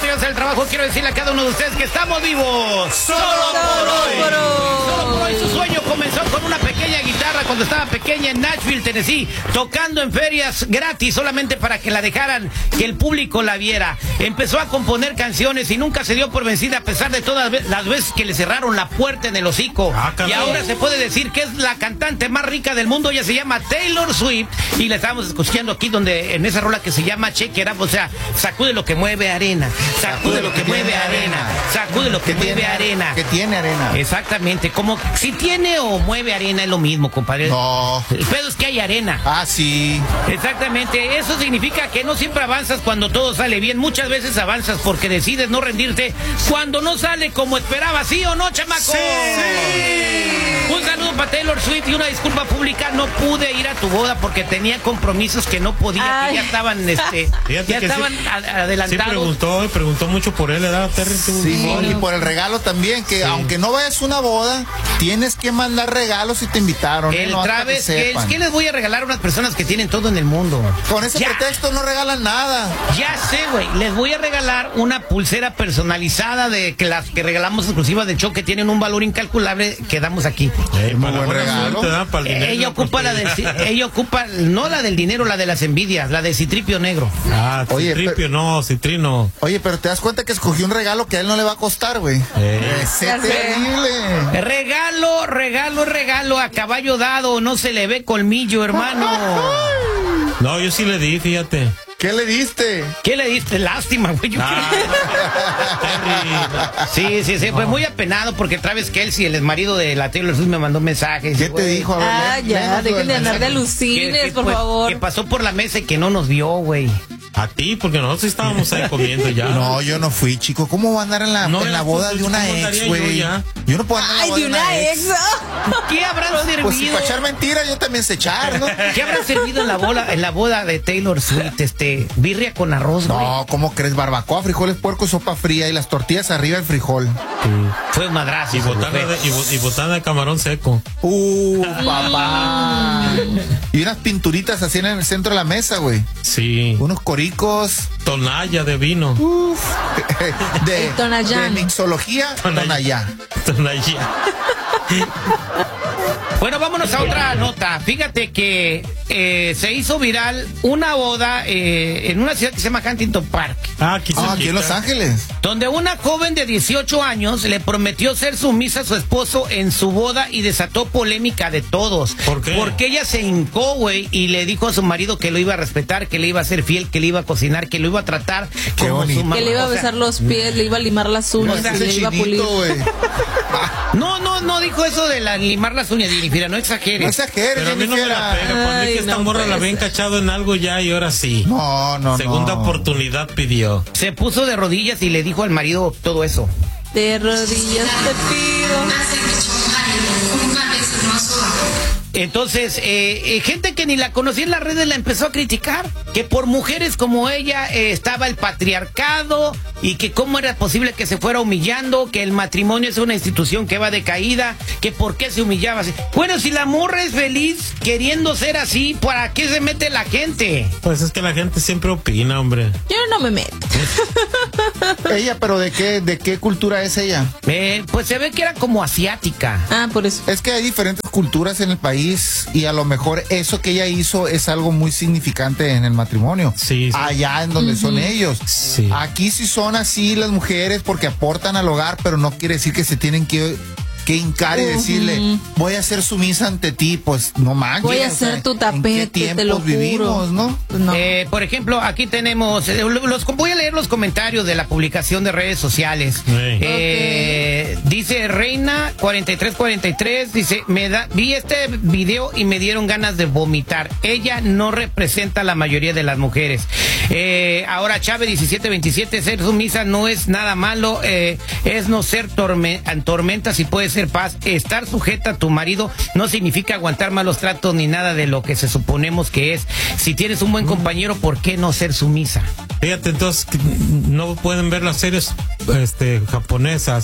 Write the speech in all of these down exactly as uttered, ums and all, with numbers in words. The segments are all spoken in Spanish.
regresar al trabajo, quiero decirle a cada uno de ustedes que estamos vivos. Solo por hoy. Solo por hoy. Su sueño comenzó con una pequeña guitarra cuando estaba pequeña en Nashville, Tennessee, tocando en ferias gratis solamente para que la dejaran, que el público la viera. Empezó a componer canciones y nunca se dio por vencida a pesar de todas las veces que le cerraron la puerta en el hocico. Ah, y ahora se puede decir que es la cantante más rica del mundo. Ella se llama Taylor Swift y la estábamos escuchando aquí donde en esa rola que se llama Check It Up, o sea, sacude lo que mueve arena, sacude lo que mueve arena, sacude lo que mueve arena. Que tiene arena. Exactamente, como si tiene o mueve arena es lo mismo, compadre. No. El pedo es que hay arena. Ah, sí. Exactamente, eso significa que no siempre avanzas cuando todo sale bien. Muchas veces avanzas porque decides no rendirte cuando no sale como esperabas, ¿sí o no, chamaco? Sí. Sí. Un saludo para Taylor Swift y una disculpa pública. No pude ir a tu boda porque tenía compromisos que no podía, que ya estaban, este, ya estaban sí, adelantados. Sí, preguntó, preguntó mucho por él, ¿verdad, Terry? Sí, y por el regalo también, que sí, aunque no vayas a una boda, tienes que mandar regalos si te invitaron. El ¿eh? No, Travis, ¿qué, ¿qué les voy a regalar a unas personas que tienen todo en el mundo? Con ese ya. pretexto no regalan nada. Ya sé, güey, les voy a regalar una pulsera personalizada de que las que regalamos exclusivas del show, que tienen un valor incalculable que damos aquí. Hey, muy buen regalo. Da, para el dinero, ella ocupa la del, ella ocupa no la del dinero, la de las envidias, la de Citripio Negro. Ah, Oye, Citripio pero, no, Citrino. Oye, pero te das cuenta que escogió un regalo que a él no le va a costar, güey. Eh. Es terrible. Regalo, regalo, regalo a caballo dado, no se le ve colmillo, hermano. No, yo sí le di, fíjate. ¿Qué le diste? ¿Qué le diste? Lástima, güey. Ah, sí, sí, sí, no. Fue muy apenado porque Travis Kelce, el marido de la Taylor Swift, me mandó mensajes. ¿Qué te dijo? Ver, ah, le, ya, dejen de andar de alucines, que, que, por pues, favor. Que pasó por la mesa y que no nos vio, güey. A ti, porque nosotros estábamos ahí comiendo ya. No, yo no fui, chico. ¿Cómo va a andar en la, no, en la boda de una ex, güey? Yo, yo no puedo andar en la boda Ay, de una ex. ¿Qué habrán pues, servido? Pues si para echar mentiras, yo también sé echar, ¿no? ¿Qué habrán servido en la boda, en la boda de Taylor Swift? Este, birria con arroz, güey. No, ¿cómo crees? Barbacoa, frijoles, puerco, sopa fría y las tortillas arriba del frijol. Sí. Fue un madrazo. Y botana, de, y, y botana de camarón seco. Uh, papá. Y unas pinturitas así en el centro de la mesa, güey. Sí. Unos coricos. Tonalla de vino. Uf. De, de mixología, Tonalla. Tonalla. Bueno, vámonos a otra nota. Fíjate que eh, se hizo viral una boda eh, en una ciudad que se llama Huntington Park. Ah, aquí, ah, aquí en Los Ángeles. Donde una joven de dieciocho años le prometió ser sumisa a su esposo en su boda y desató polémica de todos. ¿Por qué? Porque ella se hincó, güey, y le dijo a su marido que lo iba a respetar, que le iba a ser fiel, que le iba a cocinar, que lo iba a tratar Qué como bonito. su mamá. Que le iba a besar los pies, le iba a limar las uñas, no, y le iba a pulir. No, no, no dijo eso de la, limar las uñas, Jennifer, no exageres. No exageres, pero a mí no me la pega. Cuando Ay, es que esta no morra la había encachado en algo ya y ahora sí. No, no, Segunda no. oportunidad pidió. Se puso de rodillas y le dijo al marido todo eso. De rodillas te pido. Entonces, eh, eh, gente que ni la conocía en las redes la empezó a criticar, que por mujeres como ella eh, estaba el patriarcado y que cómo era posible que se fuera humillando, que el matrimonio es una institución que va de caída, que por qué se humillaba así. Bueno, si la morra es feliz queriendo ser así, ¿para qué se mete la gente? Pues es que la gente siempre opina, hombre. Yo no me meto. Ella, pero ¿de qué, de qué cultura es ella? Eh, pues se ve que era como asiática. Ah, por eso. Es que hay diferentes culturas en el país y a lo mejor eso que ella hizo es algo muy significante en el matrimonio. Sí, sí. Allá en donde uh-huh. son ellos. Sí. Aquí sí son así las mujeres porque aportan al hogar, pero no quiere decir que se tienen que... que hincar y decirle, uh-huh. voy a ser sumisa ante ti, pues no manches. Voy a ser tu tapete, ¿en qué tiempos te lo juro. vivimos, ¿no? no. Eh, por ejemplo, aquí tenemos, eh, los, voy a leer los comentarios de la publicación de redes sociales. Sí. Eh, okay. Dice Reina cuarenta y tres cuarenta y tres, dice, me da, vi este video y me dieron ganas de vomitar. Ella no representa a la mayoría de las mujeres. Eh, ahora Chávez diecisiete veintisiete, ser sumisa no es nada malo, eh, es no ser torme, tormenta si puede ser paz. Estar sujeta a tu marido no significa aguantar malos tratos ni nada de lo que se suponemos que es. Si tienes un buen compañero, ¿por qué no ser sumisa? Fíjate, entonces no pueden ver las series este, japonesas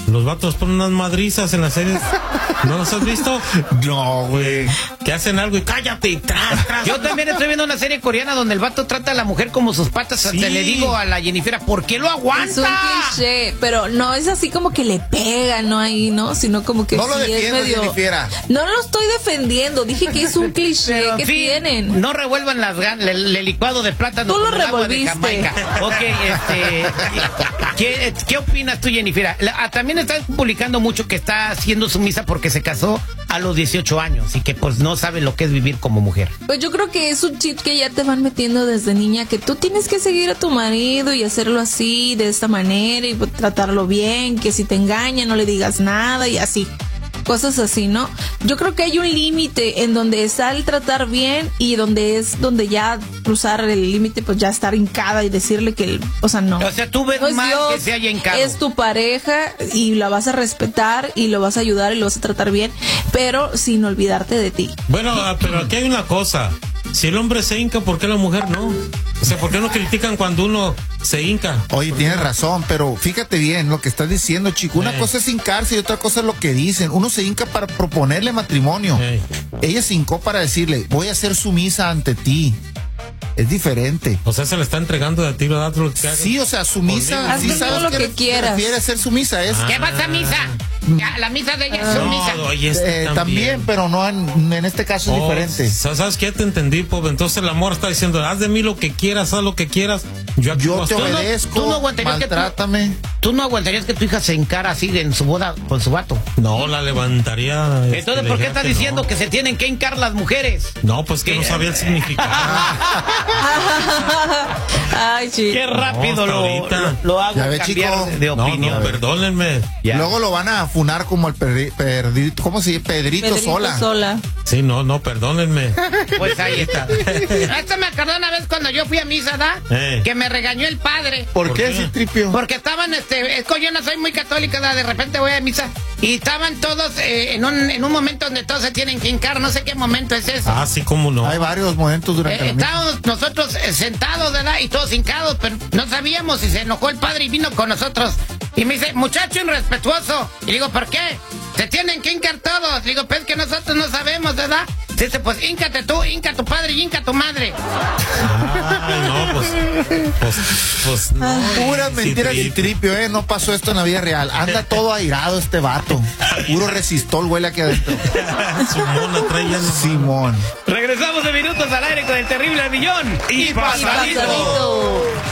Los vatos ponen unas madrizas en las series. ¿No los has visto? No, güey. Que hacen algo y cállate y tras, tras. Yo también estoy viendo una serie coreana donde el vato trata a la mujer como sus patas. Sí. Te le digo a la Jennifer, ¿por qué lo aguanta? Es un cliché, pero no es así como que le pega, no ahí, ¿no? Sino como que No lo sí es defiendas, medio... Jennifer. No lo estoy defendiendo, dije que es un cliché Pero, en que fin, tienen. no revuelvan las gan- el, el licuado de plátano Tú lo con el agua de revolviste. Jamaica. Ok, este, ¿qué, ¿qué opinas tú, Jennifer? La- ah, también están publicando mucho que está siendo sumisa porque se casó a los dieciocho años y que pues no sabe lo que es vivir como mujer. Pues yo creo que es un chip que ya te van metiendo desde niña, que tú tienes que seguir a tu marido y hacerlo así, de esta manera, y tratarlo bien, que si te engaña no le digas nada y así. Cosas así, ¿no? Yo creo que hay un límite en donde está el tratar bien y donde es donde ya cruzar el límite, pues ya estar hincada y decirle que, el, o sea, no. O sea, tú ves No es mal Dios, que se haya hincado. es tu pareja y la vas a respetar y lo vas a ayudar y lo vas a tratar bien, pero sin olvidarte de ti. Bueno, ah, pero aquí hay una cosa. Si el hombre se hinca, ¿por qué la mujer no? O sea, ¿por qué no critican cuando uno se hinca? Oye, tienes razón, pero fíjate bien lo que estás diciendo, chico. Una Eh. cosa es hincarse y otra cosa es lo que dicen. Uno se hinca para proponerle matrimonio. Eh. Ella se hincó para decirle, voy a ser sumisa ante ti. Es diferente. O sea, se le está entregando de a ti, ¿verdad? Lo que haga. Sí, o sea, sumisa. Haz Sí, todo sabes lo qué que re- quieras. refiere a ser sumisa. Es ¿Qué vas a misa? Ya, la misa de ella es sumisa. No, oye, este eh, también, pero no en, en este caso es Oh, diferente. sa- ¿Sabes qué? Te entendí, pobre. Entonces el amor está diciendo, haz de mí lo que quieras, haz lo que quieras. Yo, aquí Yo voy a te estar. obedezco, tú no aguantarías que tú- maltrátame. ¿Tú no aguantarías que tu hija se encara así en su boda con su vato? No, la levantaría. este, Entonces, le ¿por qué dijera estás que diciendo no. que se tienen que hincar las mujeres? No, pues que ¿Qué? no sabía el significado. Ay, chico. Qué rápido hasta lo, ahorita. lo, lo hago Ya ve, cambiar chico. de No, opinión. no, perdónenme. Ya. Luego lo van a funar como el perri- perdi- ¿cómo se dice? Pedrito, Pedrito Sola. Sola. Sí, no, no, perdónenme. Pues ahí está. Esto me acordó una vez cuando yo fui a misa, ¿da? Eh. Que me regañó el padre. ¿Por, ¿Por qué, qué? Citripio? Porque estaban, este, es que yo no soy muy católica, ¿da? De repente voy a misa y estaban todos eh, en, un, en un momento donde todos se tienen que hincar, no sé qué momento es ese. Ah, sí, cómo no. Hay varios momentos durante Eh, la misa. estábamos nosotros eh, sentados, ¿verdad? Y todos hincados, pero no sabíamos si se enojó el padre y vino con nosotros. Y me dice, muchacho irrespetuoso. Y digo, ¿por qué? Se tienen que hincar todos. Digo, pues que nosotros no sabemos, ¿verdad? Dice, pues híncate tú, hinca tu padre y hinca tu madre. Ay, no, pues. Pues, pues no. Puras mentiras, Sí, Citripio, ¿eh? No pasó esto en la vida real. Anda todo airado este vato. Puro resistol huele aquí adentro. Su mona trae ya no- Simón. Regresamos de minutos al aire con el terrible al millón. Y Y pasadito.